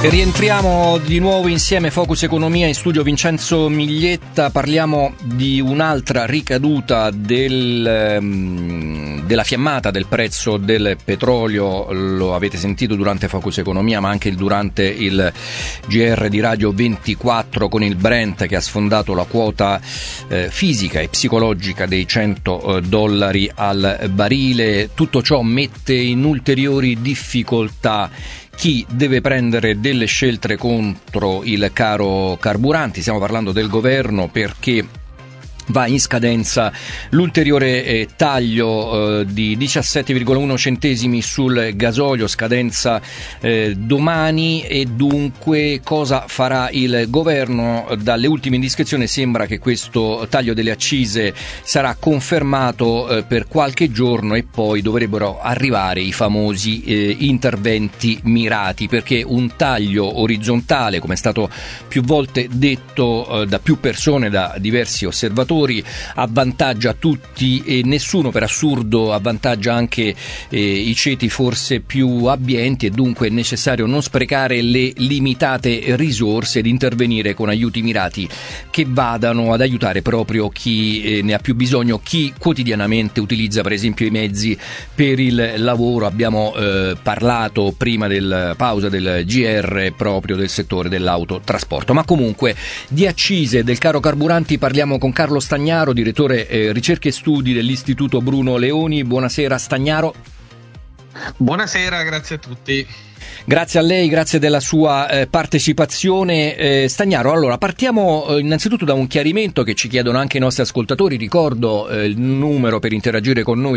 Rientriamo di nuovo insieme, Focus Economia, in studio Vincenzo Miglietta. Parliamo di un'altra ricaduta della fiammata del prezzo del petrolio. Lo avete sentito durante Focus Economia, ma anche durante il GR di Radio 24 con il Brent che ha sfondato la quota fisica e psicologica dei $100 al barile. Tutto ciò mette in ulteriori difficoltà chi deve prendere delle scelte contro il caro carburanti. Stiamo parlando del governo, perché va in scadenza l'ulteriore taglio di 17,1 centesimi sul gasolio, scadenza domani, e dunque cosa farà il governo? Dalle ultime indiscrezioni sembra che questo taglio delle accise sarà confermato per qualche giorno, e poi dovrebbero arrivare i famosi interventi mirati, perché un taglio orizzontale, come è stato più volte detto da più persone, da diversi osservatori, avvantaggia tutti e nessuno. Per assurdo avvantaggia anche i ceti forse più abbienti, e dunque è necessario non sprecare le limitate risorse ed intervenire con aiuti mirati che vadano ad aiutare proprio chi ne ha più bisogno, chi quotidianamente utilizza per esempio i mezzi per il lavoro. Abbiamo parlato prima della pausa del GR proprio del settore dell'autotrasporto. Ma comunque di accise, del caro carburanti, parliamo con Carlo Stagnaro, direttore ricerche e studi dell'Istituto Bruno Leoni. Buonasera Stagnaro. Buonasera, grazie a tutti. Grazie a lei, grazie della sua partecipazione. Stagnaro, allora partiamo innanzitutto da un chiarimento che ci chiedono anche i nostri ascoltatori. Ricordo il numero per interagire con noi, il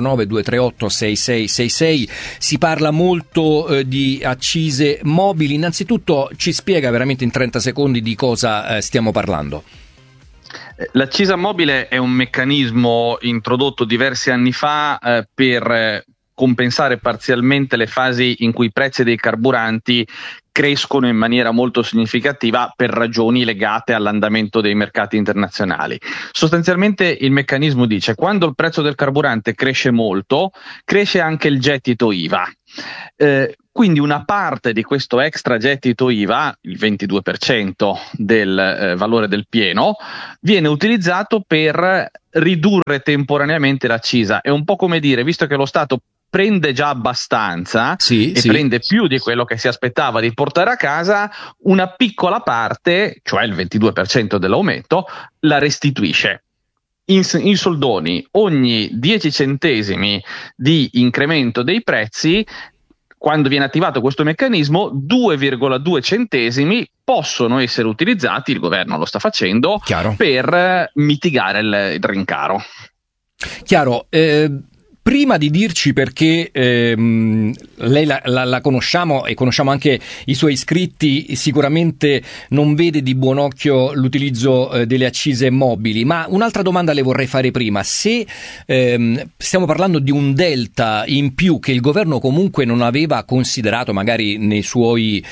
349-238-6666. Si parla molto di accise mobili. Innanzitutto ci spiega veramente in 30 secondi di cosa stiamo parlando. L'accisa mobile è un meccanismo introdotto diversi anni fa per compensare parzialmente le fasi in cui i prezzi dei carburanti crescono in maniera molto significativa per ragioni legate all'andamento dei mercati internazionali. Sostanzialmente il meccanismo dice: quando il prezzo del carburante cresce molto, cresce anche il gettito IVA. Quindi una parte di questo extra gettito IVA, il 22% del valore del pieno, viene utilizzato per ridurre temporaneamente l'accisa. È un po' come dire, visto che lo Stato prende già abbastanza prende più di quello che si aspettava di portare a casa, una piccola parte, cioè il 22% dell'aumento, la restituisce. In soldoni, ogni 10 centesimi di incremento dei prezzi, quando viene attivato questo meccanismo, 2,2 centesimi possono essere utilizzati, il governo lo sta facendo, per mitigare il rincaro. Chiaro. Prima di dirci perché lei la conosciamo e conosciamo anche i suoi iscritti, sicuramente non vede di buon occhio l'utilizzo delle accise mobili, ma un'altra domanda le vorrei fare prima. Se stiamo parlando di un delta in più che il governo comunque non aveva considerato magari nei suoi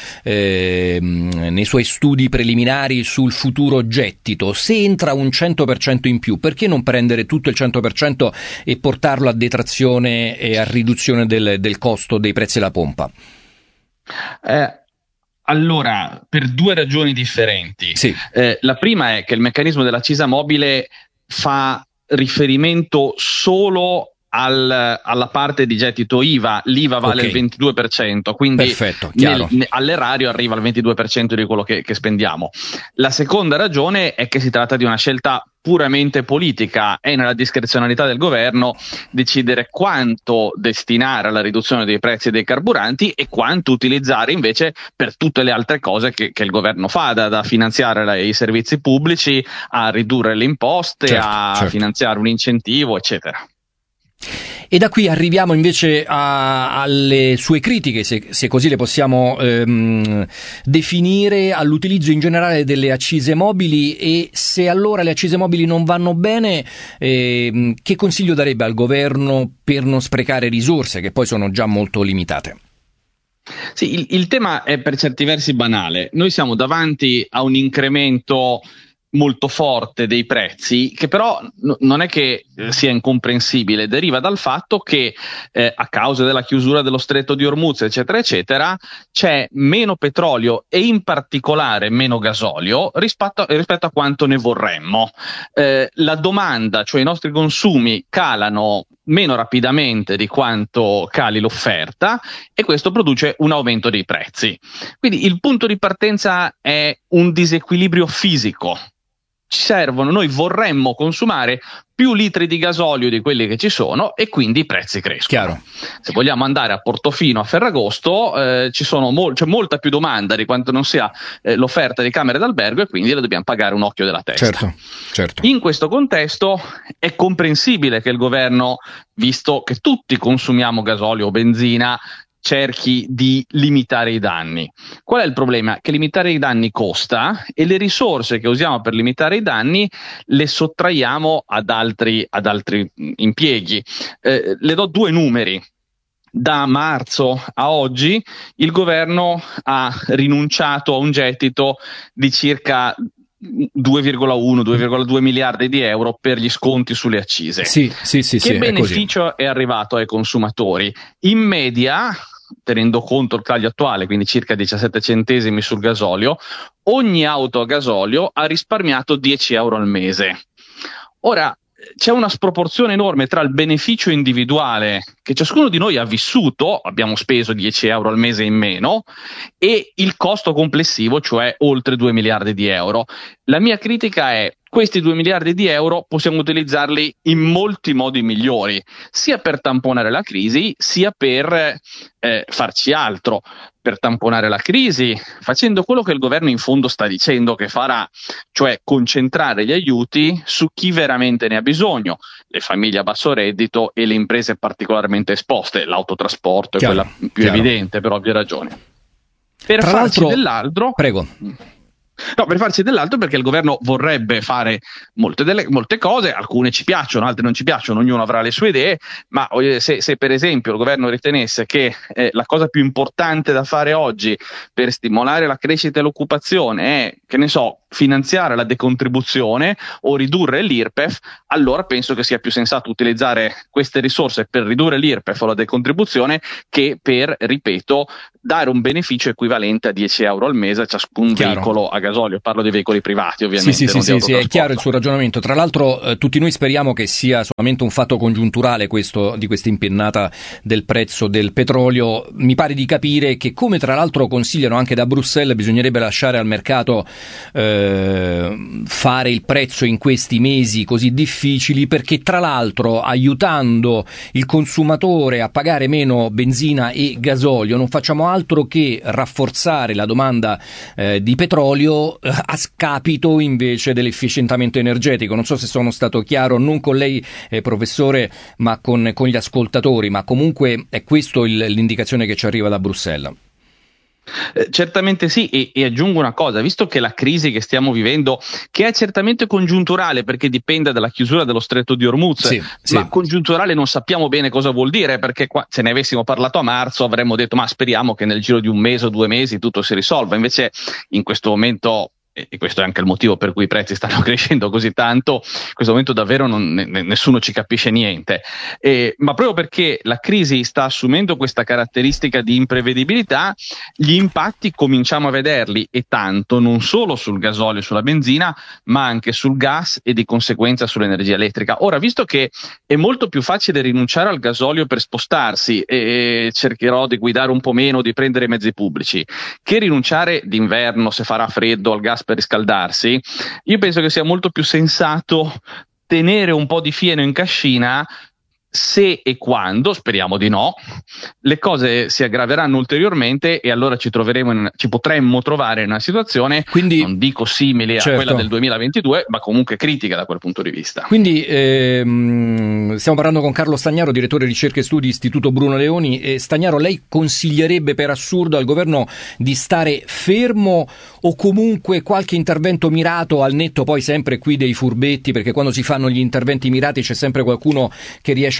studi preliminari sul futuro gettito, se entra un 100% in più, perché non prendere tutto il 100% e portarlo a detrazione e a riduzione del costo dei prezzi alla pompa? Allora, per due ragioni differenti. La prima è che il meccanismo dell'accisa mobile fa riferimento solo alla parte di gettito IVA. L'IVA vale il 22%, quindi perfetto, chiaro. All'erario arriva al 22% di quello che spendiamo. La seconda ragione è che si tratta di una scelta puramente politica. È nella discrezionalità del governo decidere quanto destinare alla riduzione dei prezzi dei carburanti e quanto utilizzare invece per tutte le altre cose che il governo fa, da finanziare i servizi pubblici, a ridurre le imposte, finanziare un incentivo, eccetera. E da qui arriviamo invece alle sue critiche, se così le possiamo definire, all'utilizzo in generale delle accise mobili, e se allora le accise mobili non vanno bene, che consiglio darebbe al governo per non sprecare risorse che poi sono già molto limitate? Sì, il tema è per certi versi banale. Noi siamo davanti a un incremento molto forte dei prezzi, che però non è che sia incomprensibile, deriva dal fatto che a causa della chiusura dello stretto di Hormuz, eccetera eccetera, c'è meno petrolio e in particolare meno gasolio rispetto a quanto ne vorremmo. La domanda, cioè i nostri consumi, calano meno rapidamente di quanto cali l'offerta, e questo produce un aumento dei prezzi. Quindi il punto di partenza è un disequilibrio fisico. Noi vorremmo consumare più litri di gasolio di quelli che ci sono, e quindi i prezzi crescono. Chiaro. Se vogliamo andare a Portofino, a Ferragosto, c'è molta più domanda di quanto non sia l'offerta di camere d'albergo, e quindi le dobbiamo pagare un occhio della testa. Certo. In questo contesto è comprensibile che il governo, visto che tutti consumiamo gasolio o benzina, cerchi di limitare i danni. Qual è il problema? Che limitare i danni costa, e le risorse che usiamo per limitare i danni le sottraiamo ad altri impieghi. Le do 2 numeri. Da marzo a oggi il governo ha rinunciato a un gettito di circa 2,2 miliardi di euro per gli sconti sulle accise. Sì, che beneficio è arrivato ai consumatori? In media, tenendo conto il taglio attuale, quindi circa 17 centesimi sul gasolio, ogni auto a gasolio ha risparmiato 10 euro al mese. Ora, c'è una sproporzione enorme tra il beneficio individuale che ciascuno di noi ha vissuto, abbiamo speso 10 euro al mese in meno, e il costo complessivo, cioè oltre 2 miliardi di euro. La mia critica è: questi 2 miliardi di euro possiamo utilizzarli in molti modi migliori, sia per tamponare la crisi, sia per farci altro. Per tamponare la crisi, facendo quello che il governo in fondo sta dicendo che farà, cioè concentrare gli aiuti su chi veramente ne ha bisogno, le famiglie a basso reddito e le imprese particolarmente esposte. L'autotrasporto è quella più evidente, per ovvie ragioni. Per farci dell'altro, prego. No, per farci dell'altro, perché il governo vorrebbe fare molte cose, alcune ci piacciono, altre non ci piacciono, ognuno avrà le sue idee, ma se per esempio il governo ritenesse che la cosa più importante da fare oggi per stimolare la crescita e l'occupazione è, che ne so, finanziare la decontribuzione o ridurre l'IRPEF, allora penso che sia più sensato utilizzare queste risorse per ridurre l'IRPEF o la decontribuzione che per, ripeto, dare un beneficio equivalente a 10 euro al mese a ciascun veicolo a gasolio. Parlo dei veicoli privati, ovviamente. Sì, è chiaro il suo ragionamento. Tra l'altro tutti noi speriamo che sia solamente un fatto congiunturale questo, di questa impennata del prezzo del petrolio. Mi pare di capire che, come tra l'altro consigliano anche da Bruxelles, bisognerebbe lasciare al mercato fare il prezzo in questi mesi così difficili, perché tra l'altro, aiutando il consumatore a pagare meno benzina e gasolio, non facciamo altro che rafforzare la domanda di petrolio a scapito invece dell'efficientamento energetico. Non so se sono stato chiaro, non con lei professore, ma con gli ascoltatori, ma comunque è questo l'indicazione che ci arriva da Bruxelles. Certamente sì, e aggiungo una cosa: visto che la crisi che stiamo vivendo, che è certamente congiunturale perché dipende dalla chiusura dello stretto di Hormuz, ma congiunturale non sappiamo bene cosa vuol dire, perché se ne avessimo parlato a marzo avremmo detto ma speriamo che nel giro di 1 mese o 2 mesi tutto si risolva. Invece in questo momento, e questo è anche il motivo per cui i prezzi stanno crescendo così tanto, in questo momento davvero nessuno ci capisce niente, ma proprio perché la crisi sta assumendo questa caratteristica di imprevedibilità, gli impatti cominciamo a vederli, e tanto, non solo sul gasolio e sulla benzina, ma anche sul gas e di conseguenza sull'energia elettrica. Ora, visto che è molto più facile rinunciare al gasolio per spostarsi, e cercherò di guidare un po' meno, di prendere i mezzi pubblici, che rinunciare d'inverno, se farà freddo, al gas per riscaldarsi, io penso che sia molto più sensato tenere un po' di fieno in cascina, se e quando, speriamo di no, le cose si aggraveranno ulteriormente, e allora ci potremmo trovare in una situazione, quindi, non dico simile a quella del 2022, ma comunque critica da quel punto di vista. Quindi stiamo parlando con Carlo Stagnaro, direttore ricerche e studi Istituto Bruno Leoni. Stagnaro, lei consiglierebbe per assurdo al governo di stare fermo, o comunque qualche intervento mirato, al netto poi sempre qui dei furbetti, perché quando si fanno gli interventi mirati c'è sempre qualcuno che riesce a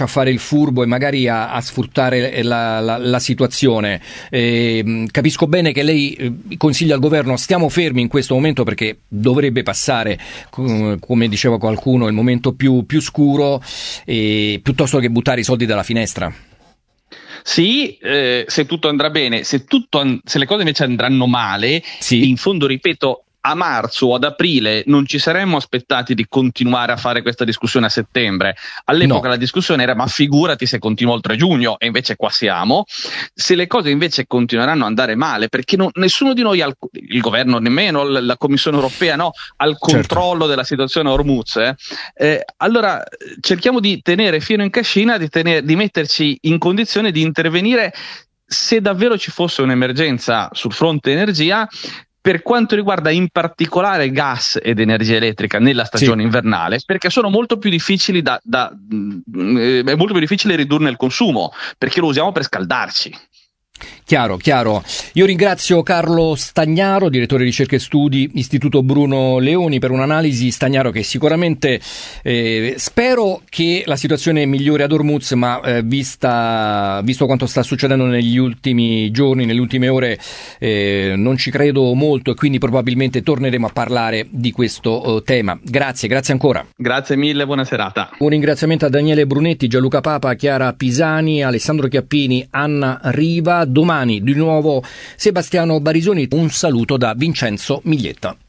fare il furbo e magari a sfruttare la situazione. Capisco bene che lei consiglia al governo: stiamo fermi in questo momento perché dovrebbe passare, come diceva qualcuno, il momento più scuro, piuttosto che buttare i soldi dalla finestra. Sì, se tutto andrà bene. Se le cose invece andranno male, sì. In fondo, ripeto, a marzo o ad aprile non ci saremmo aspettati di continuare a fare questa discussione a settembre. All'epoca La discussione era: ma figurati se continua oltre giugno, e invece qua siamo. Se le cose invece continueranno ad andare male, perché nessuno di noi, il governo nemmeno, la Commissione europea no, ha il controllo della situazione a Hormuz, allora cerchiamo di tenere fieno in cascina, di metterci in condizione di intervenire se davvero ci fosse un'emergenza sul fronte energia. Per quanto riguarda in particolare gas ed energia elettrica nella stagione invernale, perché sono molto più difficili è molto più difficile ridurne il consumo, perché lo usiamo per scaldarci. Chiaro. Io ringrazio Carlo Stagnaro, direttore ricerche e studi, Istituto Bruno Leoni, per un'analisi. Stagnaro, che sicuramente spero che la situazione migliori ad Hormuz, ma visto quanto sta succedendo negli ultimi giorni, nelle ultime ore, non ci credo molto, e quindi probabilmente torneremo a parlare di questo tema. Grazie ancora. Grazie mille, buona serata. Un ringraziamento a Daniele Brunetti, Gianluca Papa, Chiara Pisani, Alessandro Chiappini, Anna Riva. Domani di nuovo Sebastiano Barisoni. Un saluto da Vincenzo Miglietta.